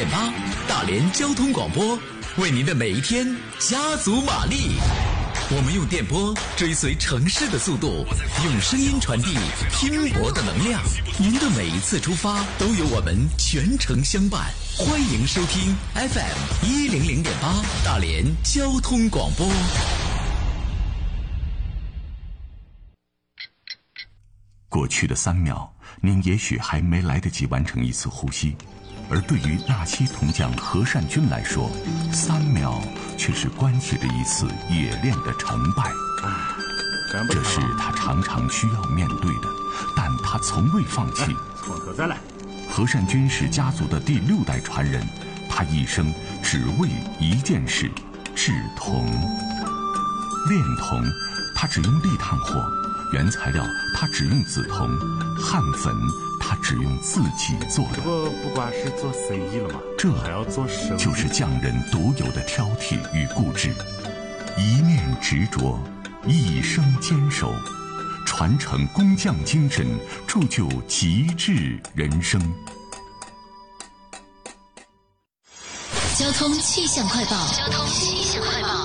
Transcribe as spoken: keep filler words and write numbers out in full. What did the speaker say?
点八，大连交通广播，为您的每一天加足马力。我们用电波追随城市的速度，用声音传递拼搏的能量。您的每一次出发都有我们全程相伴。欢迎收听 F M 一零零点八大连交通广播。 过去的三秒，您也许还没来得及完成一次呼吸，而对于纳西铜匠何善军来说，三秒却是关系着一次冶炼的成败。这是他常常需要面对的，但他从未放弃。 从头再来。 何善军是家族的第六代传人，他一生只为一件事：制铜。炼铜，他只用立炭火；原材料，他只用紫铜；焊粉，他只用自己做的。 不不光是做生意了嘛， 这还要做生意， 就是匠人独有的挑剔与固执，一念执着，一生坚守，传承工匠精神，铸就极致人生。 交通气象快报。交通气象快报。